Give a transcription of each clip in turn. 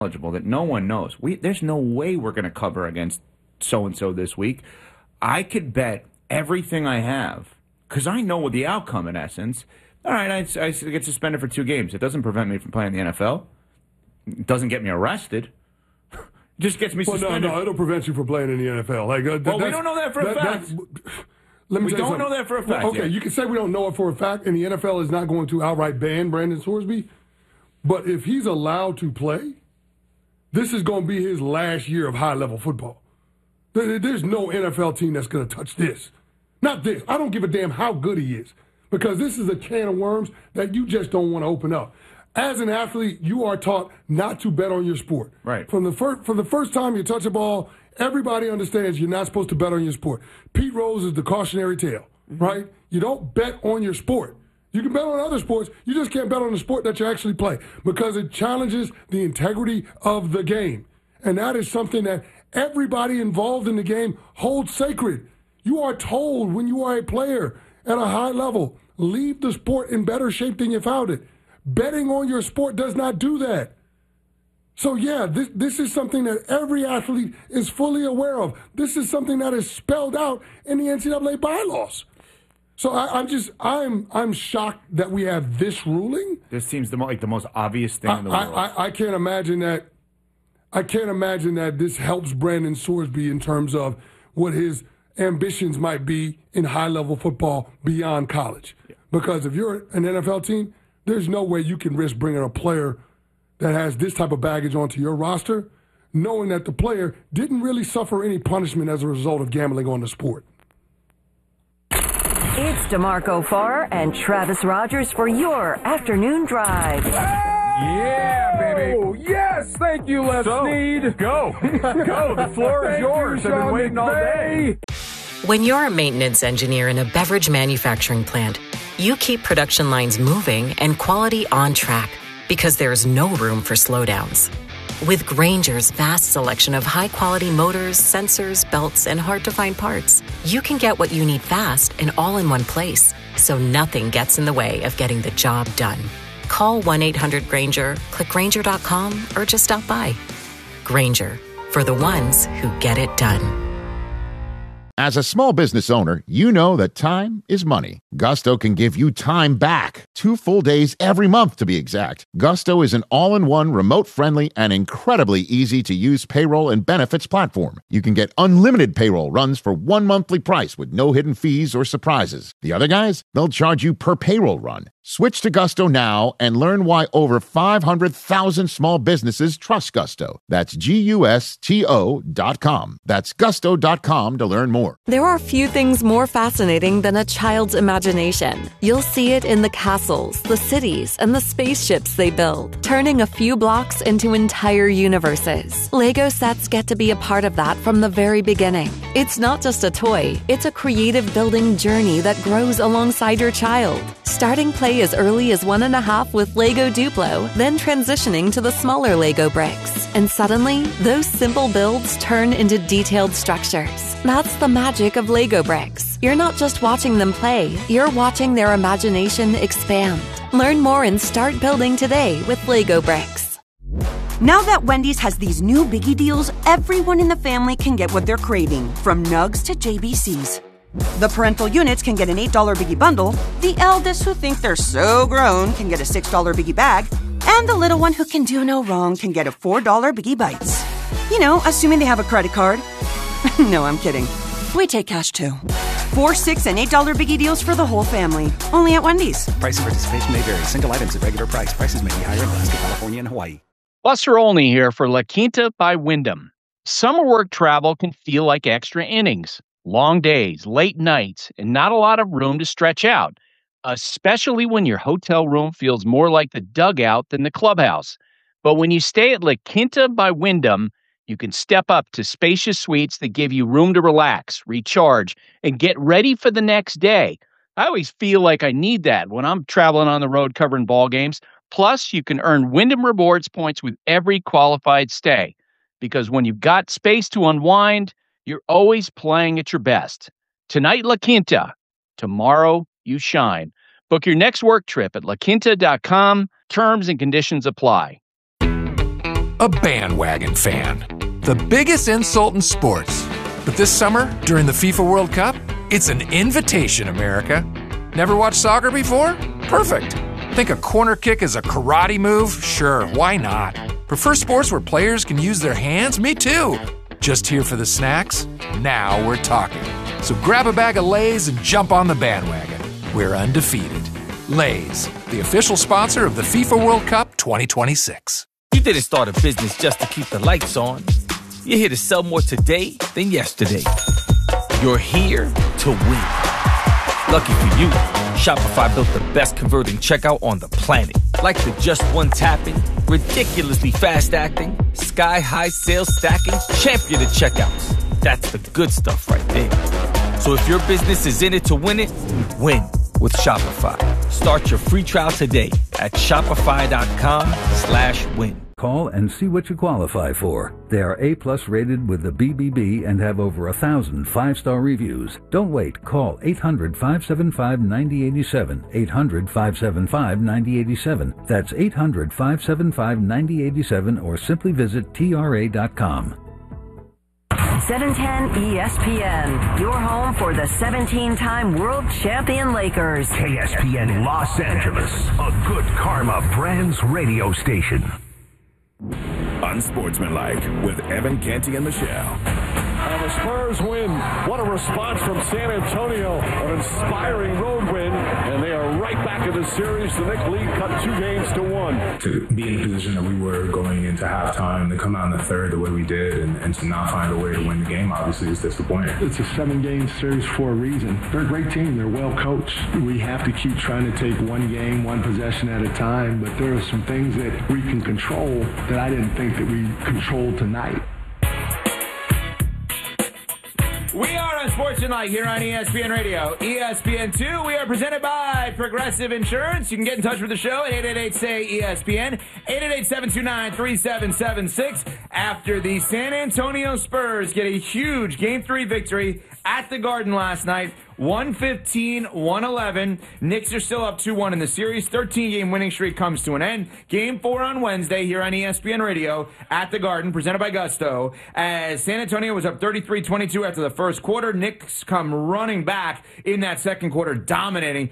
eligible that no one knows. There's no way we're going to cover against so-and-so this week. I could bet everything I have because I know the outcome in essence. All right, I get suspended for 2 games. It doesn't prevent me from playing the NFL. It doesn't get me arrested. It just gets me suspended. No, it'll prevent you from playing in the NFL. We don't know that for a fact. We don't know that for a fact. Okay, you can say we don't know it for a fact, and the NFL is not going to outright ban Brandon Sorsby. But if he's allowed to play, this is going to be his last year of high-level football. There's no NFL team that's going to touch this. Not this. I don't give a damn how good he is because this is a can of worms that you just don't want to open up. As an athlete, you are taught not to bet on your sport. Right. From the first time you touch a ball, everybody understands you're not supposed to bet on your sport. Pete Rose is the cautionary tale, right? You don't bet on your sport. You can bet on other sports. You just can't bet on the sport that you actually play because it challenges the integrity of the game. And that is something that everybody involved in the game holds sacred. You are told when you are a player at a high level, leave the sport in better shape than you found it. Betting on your sport does not do that. So, yeah, this is something that every athlete is fully aware of. This is something that is spelled out in the NCAA bylaws. So I'm shocked that we have this ruling. This seems like the most obvious thing in the world. I can't imagine that. I can't imagine that this helps Brandon Sorsby in terms of what his ambitions might be in high-level football beyond college. Yeah. Because if you're an NFL team, there's no way you can risk bringing a player that has this type of baggage onto your roster, knowing that the player didn't really suffer any punishment as a result of gambling on the sport. It's DeMarco Farr and Travis Rogers for your afternoon drive. Yeah, baby. Oh, yes, thank you, Les Snead. Go. The floor is yours. I've been waiting all day. When you're a maintenance engineer in a beverage manufacturing plant, you keep production lines moving and quality on track because there's no room for slowdowns. With Grainger's vast selection of high-quality motors, sensors, belts, and hard-to-find parts, you can get what you need fast and all in one place, so nothing gets in the way of getting the job done. Call 1-800-GRAINGER, click Grainger.com, or just stop by. Grainger, for the ones who get it done. As a small business owner, you know that time is money. Gusto can give you time back. 2 full days every month, to be exact. Gusto is an all-in-one, remote-friendly, and incredibly easy-to-use payroll and benefits platform. You can get unlimited payroll runs for 1 monthly price with no hidden fees or surprises. The other guys, they'll charge you per payroll run. Switch to Gusto now and learn why over 500,000 small businesses trust Gusto. That's GUSTO.com. That's gusto.com to learn more. There are few things more fascinating than a child's imagination. You'll see it in the castles, the cities, and the spaceships they build, turning a few blocks into entire universes. Lego sets get to be a part of that from the very beginning. It's not just a toy, it's a creative building journey that grows alongside your child. Starting play as early as 1.5 with Lego Duplo, then transitioning to the smaller Lego bricks. And suddenly, those simple builds turn into detailed structures. That's the magic of Lego bricks. You're not just watching them play, you're watching their imagination expand. Learn more and start building today with Lego bricks. Now that Wendy's has these new biggie deals, everyone in the family can get what they're craving, from nugs to JBCs. The parental units can get an $8 biggie bundle, the eldest who think they're so grown can get a $6 biggie bag, and the little one who can do no wrong can get a $4 biggie bites. You know, assuming they have a credit card. No, I'm kidding. We take cash too. 4, $6, and $8 biggie deals for the whole family. Only at Wendy's. Price and participation may vary. Single items at regular price. Prices may be higher in Alaska, California, and Hawaii. Buster Olney here for La Quinta by Wyndham. Summer work travel can feel like extra innings. Long days, late nights, and not a lot of room to stretch out, especially when your hotel room feels more like the dugout than the clubhouse. But when you stay at La Quinta by Wyndham, you can step up to spacious suites that give you room to relax, recharge, and get ready for the next day. I always feel like I need that when I'm traveling on the road covering ball games. Plus, you can earn Wyndham Rewards points with every qualified stay. Because when you've got space to unwind, you're always playing at your best. Tonight, La Quinta. Tomorrow, you shine. Book your next work trip at laquinta.com. Terms and conditions apply. a bandwagon fan. The biggest insult in sports. But this summer, during the FIFA World Cup, it's an invitation, America. Never watched soccer before? Perfect. Think a corner kick is a karate move? Sure, why not? Prefer sports where players can use their hands? Me too. Just here for the snacks? Now we're talking. So grab a bag of Lay's and jump on the bandwagon. We're undefeated. Lay's, the official sponsor of the FIFA World Cup 2026. You didn't start a business just to keep the lights on. You're here to sell more today than yesterday. You're here to win. Lucky for you, Shopify built the best converting checkout on the planet. Like the just one tapping, ridiculously fast acting, sky-high sales stacking, champion of checkouts. That's the good stuff right there. So if your business is in it to win it, win with Shopify. Start your free trial today at shopify.com/win. Call and see what you qualify for. They are A+ rated with the BBB and have over 1,000 5-star reviews. Don't wait. Call 800-575-9087. 800-575-9087. That's 800-575-9087 or simply visit TRA.com. 710 ESPN, your home for the 17-time world champion Lakers. KSPN Los Angeles, a Good Karma Brands radio station. Unsportsmanlike with Evan Canty and Michelle. And the Spurs win. What a response from San Antonio. An inspiring road win. And they are right back in the series. The Knicks lead cut 2-1. To be in the position that we were going into halftime, to come out in the third the way we did, and to not find a way to win the game, obviously, is disappointing. It's a 7-game series for a reason. They're a great team. They're well coached. We have to keep trying to take one game, one possession at a time. But there are some things that we can control that I didn't think that we controlled tonight. We are on Sportsmanlike here on ESPN Radio. ESPN2, we are presented by Progressive Insurance. You can get in touch with the show at 888-SAY-ESPN, 888-729-3776. After the San Antonio Spurs get a huge Game 3 victory at the Garden last night, 115-111. Knicks are still up 2-1 in the series. 13-game winning streak comes to an end. Game 4 on Wednesday here on ESPN Radio at the Garden, presented by Gusto. As San Antonio was up 33-22 after the first quarter, Knicks come running back in that second quarter, dominating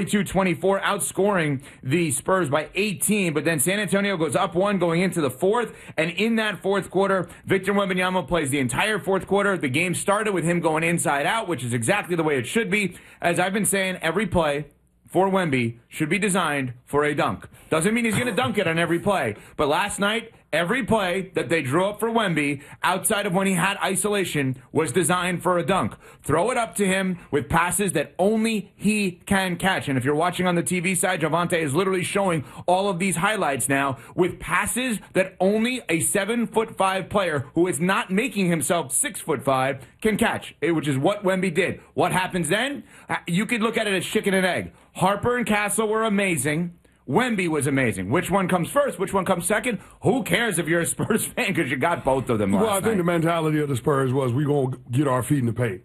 42-24, outscoring the Spurs by 18. But then San Antonio goes up 1 going into the fourth, and in that fourth quarter, Victor Wembanyama plays the entire fourth quarter. The game started with him going inside out, which is exactly the way it should be. As I've been saying, every play for Wemby should be designed for a dunk. Doesn't mean he's going to dunk it on every play. But last night, every play that they drew up for Wemby, outside of when he had isolation, was designed for a dunk. Throw it up to him with passes that only he can catch. And if you're watching on the TV side, Javante is literally showing all of these highlights now with passes that only a 7'5" player who is not making himself 6'5" can catch, which is what Wemby did. What happens then? You could look at it as chicken and egg. Harper and Castle were amazing. Wemby was amazing. Which one comes first? Which one comes second? Who cares if you're a Spurs fan because you got both of them last Well, I think the mentality of the Spurs was we're going to get our feet in the paint.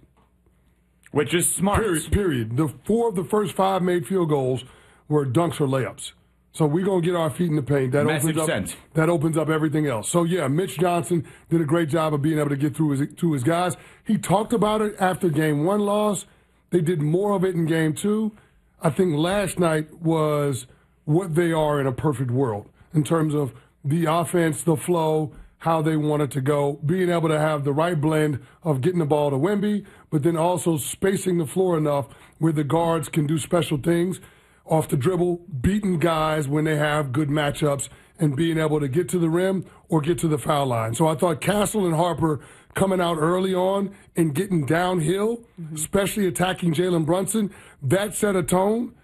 Which is smart. Period. The 4 of the first 5 made field goals were dunks or layups. So we're going to get our feet in the paint. That opens up everything else. So, yeah, Mitch Johnson did a great job of being able to get through his guys. He talked about it after Game 1 loss. They did more of it in Game 2. I think last night was what they are in a perfect world in terms of the offense, the flow, how they want it to go, being able to have the right blend of getting the ball to Wemby, but then also spacing the floor enough where the guards can do special things off the dribble, beating guys when they have good matchups, and being able to get to the rim or get to the foul line. So I thought Castle and Harper coming out early on and getting downhill, especially attacking Jalen Brunson, that set a tone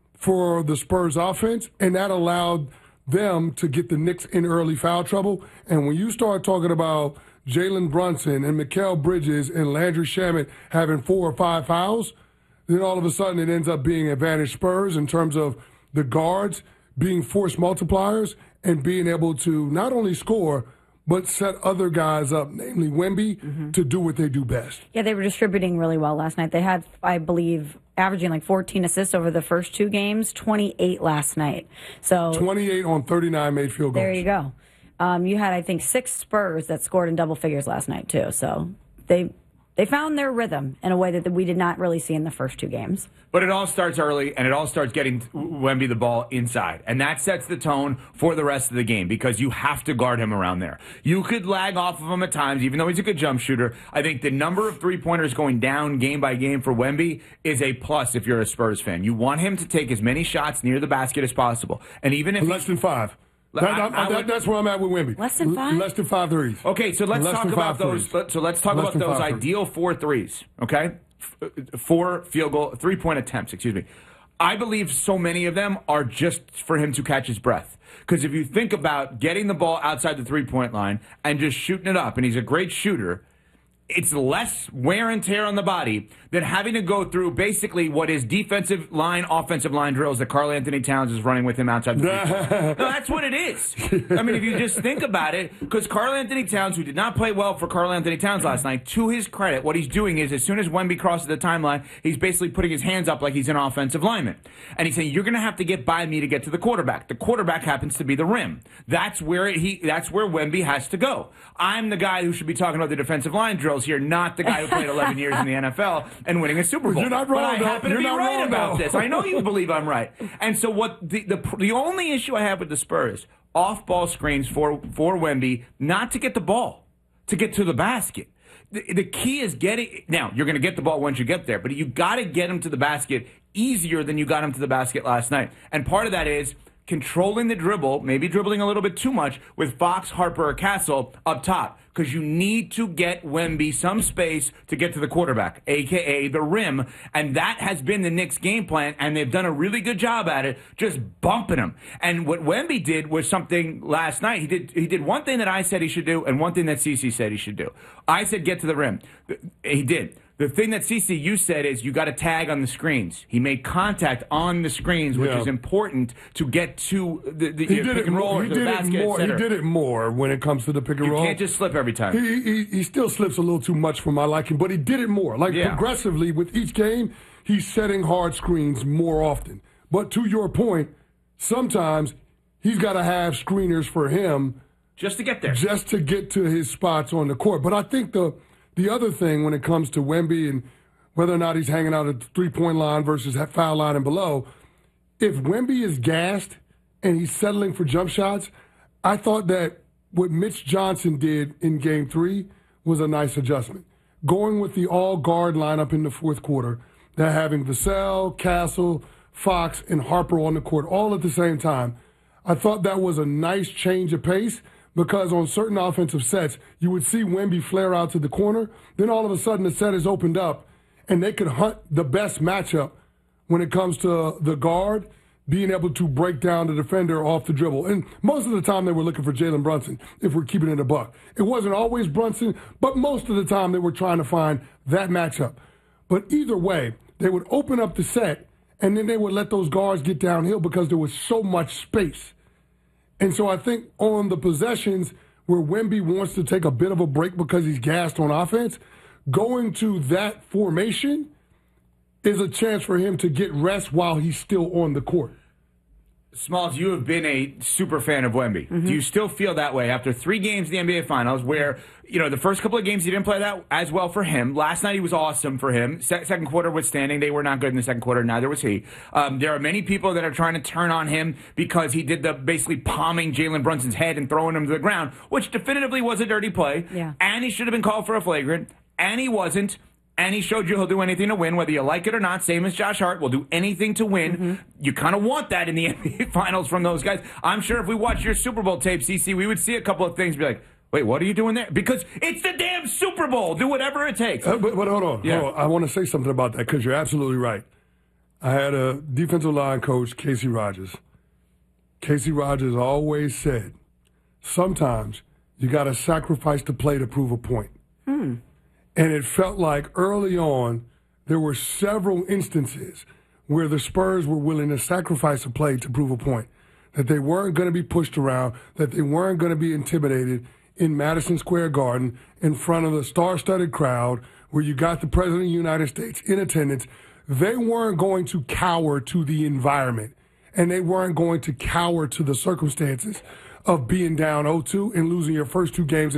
for the Spurs offense, and that allowed them to get the Knicks in early foul trouble. And when you start talking about Jalen Brunson and Mikal Bridges and Landry Shamet having 4 or 5 fouls, then all of a sudden it ends up being advantage Spurs in terms of the guards being force multipliers and being able to not only score, but set other guys up, namely Wemby, to do what they do best. Yeah, they were distributing really well last night. They had, I believe, averaging like 14 assists over the first 2 games, 28 last night. So 28 on 39 made field goals. There you go. You had, I think, 6 Spurs that scored in double figures last night, too. So they found their rhythm in a way that we did not really see in the first 2 games. But it all starts early, and it all starts getting Wemby the ball inside. And that sets the tone for the rest of the game because you have to guard him around there. You could lag off of him at times, even though he's a good jump shooter. I think the number of three-pointers going down game by game for Wemby is a plus if you're a Spurs fan. You want him to take as many shots near the basket as possible. And even if less than 5. That's where I'm at with Wemby. Less than 5? Less than 5 threes. Okay, so let's talk about those. So let's talk about those ideal 4 threes. Okay, 4 field goal, 3-point attempts. Excuse me. I believe so many of them are just for him to catch his breath. Because if you think about getting the ball outside the 3-point line and just shooting it up, and he's a great shooter, it's less wear and tear on the body than having to go through basically what is defensive line, offensive line drills that Karl Anthony Towns is running with him outside the 3-point line. No, that's what it is. I mean, if you just think about it, because Karl Anthony Towns, who did not play well for Karl Anthony Towns last night, to his credit, what he's doing is as soon as Wemby crosses the timeline, he's basically putting his hands up like he's an offensive lineman. And he's saying, you're going to have to get by me to get to the quarterback. The quarterback happens to be the rim. That's where Wemby has to go. I'm the guy who should be talking about the defensive line drills here, not the guy who played 11 years in the NFL and winning a Super Bowl. You're not wrong, but I happen to be right about this. I know you believe I'm right. And so what the only issue I have with the Spurs, off-ball screens for Wemby, not to get the ball, to get to the basket. The key is getting, now you're going to get the ball once you get there, but you got to get him to the basket easier than you got him to the basket last night. And part of that is controlling the dribble, maybe dribbling a little bit too much with Fox, Harper, or Castle up top. Because you need to get Wemby some space to get to the quarterback, a.k.a. the rim. And that has been the Knicks' game plan, and they've done a really good job at it, just bumping him. And what Wemby did was something last night. He did one thing that I said he should do and one thing that CeCe said he should do. I said get to the rim. He did. The thing that CeCe, you said is you got to tag on the screens. He made contact on the screens, which is important to get to the pick and roll or the basket, et cetera. He did it more when it comes to the pick and roll. You can't just slip every time. He still slips a little too much for my liking, but he did it more. Progressively with each game, he's setting hard screens more often. But to your point, sometimes he's got to have screeners for him just to get there, just to get to his spots on the court. But I think the other thing when it comes to Wemby and whether or not he's hanging out at the 3-point line versus foul line and below, if Wemby is gassed and he's settling for jump shots, I thought that what Mitch Johnson did in Game 3 was a nice adjustment. Going with the all-guard lineup in the fourth quarter, they're having Vassell, Castle, Fox, and Harper on the court all at the same time. I thought that was a nice change of pace, because on certain offensive sets, you would see Wemby flare out to the corner. Then all of a sudden the set is opened up, and they could hunt the best matchup when it comes to the guard being able to break down the defender off the dribble. And most of the time they were looking for Jalen Brunson, if we're keeping it a buck. It wasn't always Brunson, but most of the time they were trying to find that matchup. But either way, they would open up the set, and then they would let those guards get downhill because there was so much space. And so I think on the possessions where Wemby wants to take a bit of a break because he's gassed on offense, going to that formation is a chance for him to get rest while he's still on the court. Smalls, you have been a super fan of Wemby. Mm-hmm. Do you still feel that way after 3 games in the NBA Finals where, the first couple of games he didn't play that as well for him. Last night he was awesome for him. Second quarter withstanding, they were not good in the second quarter. Neither was he. There are many people that are trying to turn on him because he did the basically palming Jalen Brunson's head and throwing him to the ground, which definitively was a dirty play. Yeah. And he should have been called for a flagrant. And he wasn't. And he showed you he'll do anything to win, whether you like it or not. Same as Josh Hart, will do anything to win. Mm-hmm. You kind of want that in the NBA Finals from those guys. I'm sure if we watched your Super Bowl tape, CeCe, we would see a couple of things and be like, wait, what are you doing there? Because it's the damn Super Bowl. Do whatever it takes. But hold on. Yeah. Hold on. I want to say something about that because you're absolutely right. I had a defensive line coach, Casey Rogers. Casey Rogers always said, sometimes you got to sacrifice the play to prove a point. And it felt like early on, there were several instances where the Spurs were willing to sacrifice a play to prove a point. That they weren't going to be pushed around, that they weren't going to be intimidated in Madison Square Garden in front of the star-studded crowd where you got the President of the United States in attendance. They weren't going to cower to the environment, and they weren't going to cower to the circumstances of being down 0-2 and losing your first two games